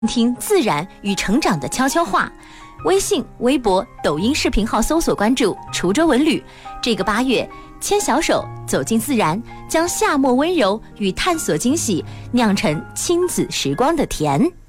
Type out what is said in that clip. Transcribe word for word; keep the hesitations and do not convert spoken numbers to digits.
听自然与成长的悄悄话。微信、微博、抖音视频号搜索关注滁州文旅。这个八月，牵小手走进自然，将夏末温柔与探索惊喜酿成亲子时光的甜。